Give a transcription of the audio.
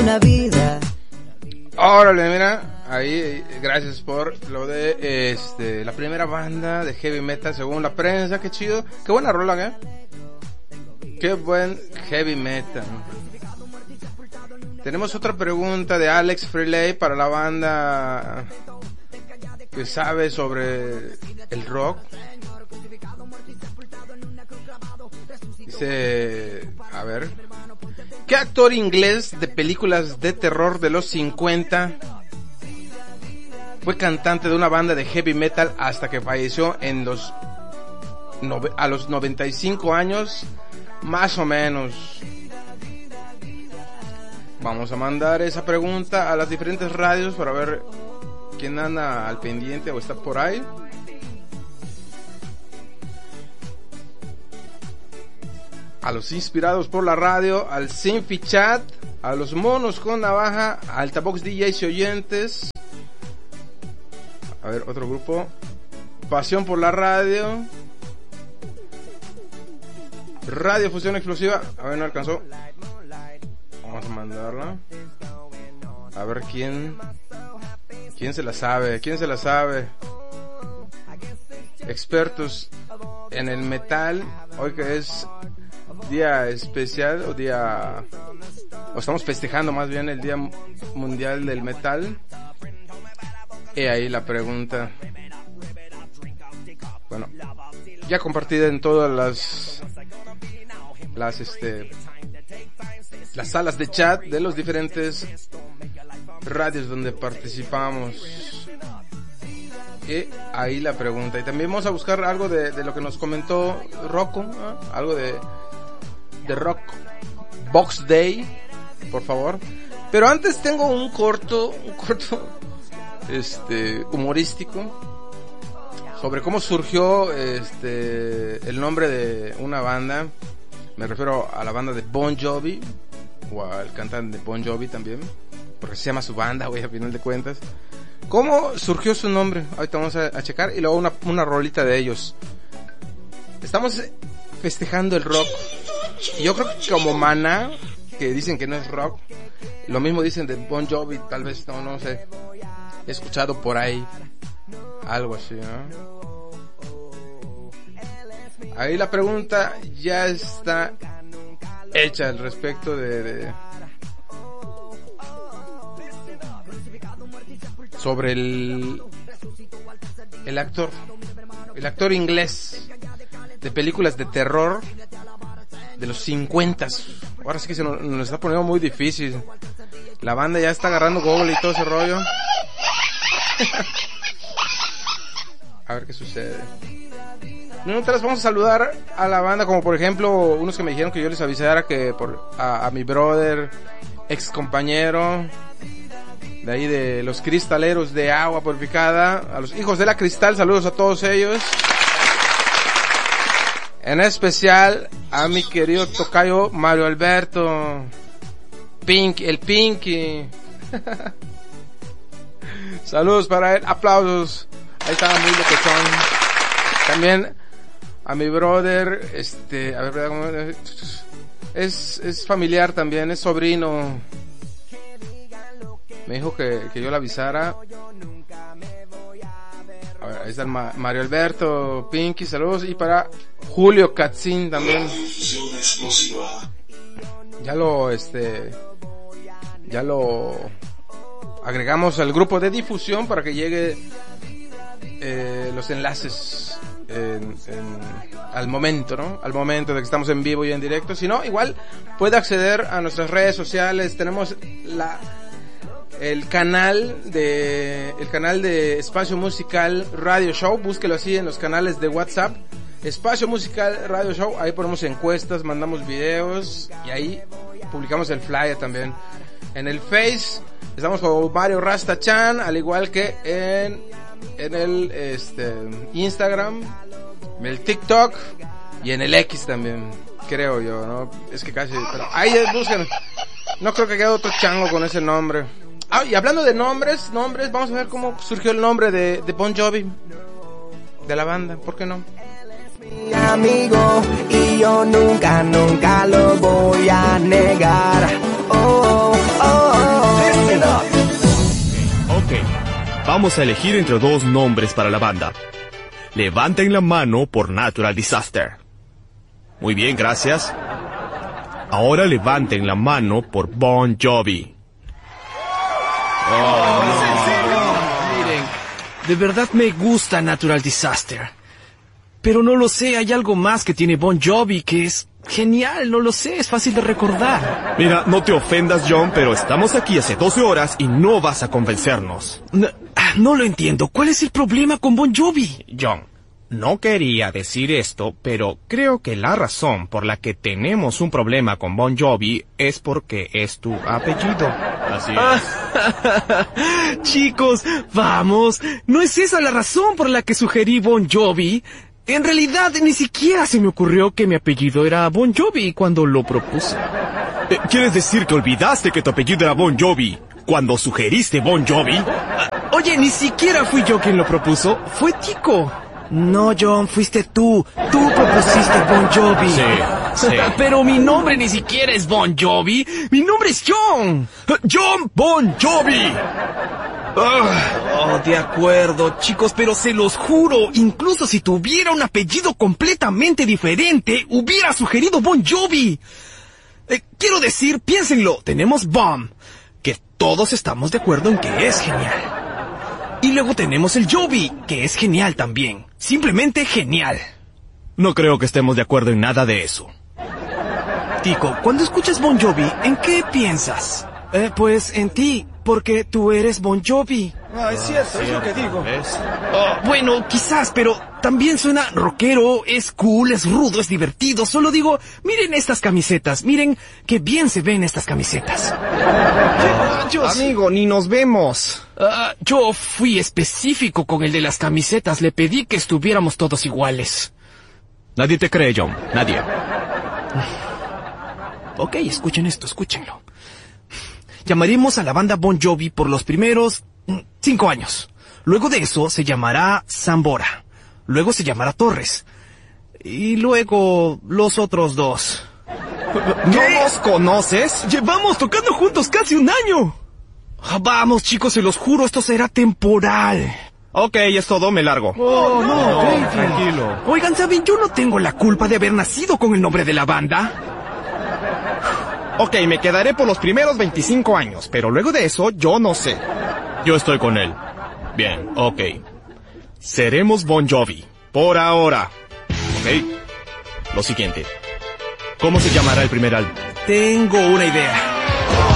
una vida. Órale, mira, ahí, gracias por lo de la primera banda de heavy metal según la prensa, qué chido, qué buena rola, qué buen heavy metal. Tenemos otra pregunta de Alex Freeley para la banda que sabe sobre el rock. Dice, a ver, ¿qué actor inglés de películas de terror de los 50 fue cantante de una banda de heavy metal hasta que falleció a los 95 años, más o menos? Vamos a mandar esa pregunta a las diferentes radios para ver quién anda al pendiente o está por ahí. A los inspirados por la radio, al Sinfi Chat, a los monos con navaja, a Altabox DJs y oyentes. A ver, otro grupo. Pasión por la radio. Radio Fusión Explosiva. A ver, no alcanzó. Vamos a mandarla. A ver quién se la sabe. ¿Quién se la sabe? Expertos en el metal. Hoy que es día especial o estamos festejando más bien el Día Mundial del Metal. Y ahí la pregunta, bueno, ya compartida en todas las salas de chat de los diferentes radios donde participamos. Y ahí la pregunta. Y también vamos a buscar algo de lo que nos comentó Rocco, ¿eh? Algo de Rock Box Day, por favor. Pero antes tengo un corto humorístico sobre cómo surgió el nombre de una banda. Me refiero a la banda de Bon Jovi, o al cantante de Bon Jovi también, porque se llama su banda, güey, a final de cuentas. ¿Cómo surgió su nombre? Ahorita vamos a checar. Y luego una rolita de ellos. Estamos festejando el rock. Y yo creo que como Maná, que dicen que no es rock, lo mismo dicen de Bon Jovi, tal vez, no sé. He escuchado por ahí algo así, ¿no? Ahí la pregunta ya está hecha al respecto sobre el actor inglés de películas de terror de los 50. Ahora sí que se nos está poniendo muy difícil. La banda ya está agarrando Google y todo ese rollo. A ver qué sucede. Mientras vamos a saludar a la banda, como por ejemplo unos que me dijeron que yo les avisara que a mi brother, ex compañero de ahí de los cristaleros de agua purificada, a los hijos de la cristal, saludos a todos ellos. En especial a mi querido tocayo Mario Alberto el Pinky. Saludos para él, aplausos. Ahí estaba muy locochón. También a mi brother, a ver, es familiar también, es sobrino. Me dijo que yo le avisara. A ver, ahí está el Mario Alberto, Pinky, saludos. Y para Julio Katzin también. Ya lo agregamos al grupo de difusión para que llegue los enlaces al momento, ¿no? Al momento de que estamos en vivo y en directo. Si no, igual puede acceder a nuestras redes sociales. Tenemos el canal de Espacio Musical Radio Show. Búsquelo así en los canales de WhatsApp. Espacio Musical Radio Show. Ahí ponemos encuestas, mandamos videos y ahí publicamos el flyer también. En el Face estamos con Mario Rasta Chan, al igual que en el Instagram, en el TikTok y en el X también, creo yo, ¿no? Es que casi, pero ahí busquen. No creo que quede otro chango con ese nombre. Ah, y hablando de nombres, vamos a ver cómo surgió el nombre de Bon Jovi, de la banda, ¿por qué no? Mi amigo y yo nunca lo voy a negar. Oh, oh, oh. Vamos a elegir entre dos nombres para la banda. Levanten la mano por Natural Disaster. Muy bien, gracias. Ahora levanten la mano por Bon Jovi. Miren, de verdad me gusta Natural Disaster. Pero no lo sé, hay algo más que tiene Bon Jovi que es genial, no lo sé, es fácil de recordar. Mira, no te ofendas, John, pero estamos aquí hace 12 horas y no vas a convencernos. No lo entiendo, ¿cuál es el problema con Bon Jovi? John, no quería decir esto, pero creo que la razón por la que tenemos un problema con Bon Jovi es porque es tu apellido. Así es. Chicos, vamos, no es esa la razón por la que sugerí Bon Jovi. En realidad, ni siquiera se me ocurrió que mi apellido era Bon Jovi cuando lo propuse. ¿Quieres decir que olvidaste que tu apellido era Bon Jovi cuando sugeriste Bon Jovi? Oye, ni siquiera fui yo quien lo propuso, fue Tico. No, John, fuiste tú. Tú propusiste Bon Jovi. Sí. Pero mi nombre ni siquiera es Bon Jovi. Mi nombre es John. ¡John Bon Jovi! Oh, de acuerdo, chicos, pero se los juro, incluso si tuviera un apellido completamente diferente, hubiera sugerido Bon Jovi. Quiero decir, piénsenlo, tenemos Bon, que todos estamos de acuerdo en que es genial. Y luego tenemos el Jovi, que es genial también. Simplemente genial. No creo que estemos de acuerdo en nada de eso. Tico, cuando escuchas Bon Jovi, ¿en qué piensas? Pues en ti, porque tú eres Bon Jovi. Es cierto, es lo que digo. ¿Ves? Bueno, quizás, pero también suena rockero, es cool, es rudo, es divertido. Solo digo, miren estas camisetas, miren qué bien se ven estas camisetas. Amigo, ni nos vemos. Yo fui específico con el de las camisetas, le pedí que estuviéramos todos iguales. Nadie te cree, John, nadie. Ok, escuchen esto, escúchenlo. Llamaremos a la banda Bon Jovi por los primeros 5 años. Luego de eso se llamará Zambora. Luego se llamará Torres. Y luego los otros 2. ¿No nos conoces? Llevamos tocando juntos casi 1 año. Vamos, chicos, se los juro, esto será temporal. Ok, es todo, me largo. Oh, no, baby. Tranquilo. Oigan, ¿saben? Yo no tengo la culpa de haber nacido con el nombre de la banda. Ok, me quedaré por los primeros 25 años, pero luego de eso, yo no sé. Yo estoy con él. Bien, ok. Seremos Bon Jovi. Por ahora. Ok. Lo siguiente. ¿Cómo se llamará el primer álbum? Tengo una idea.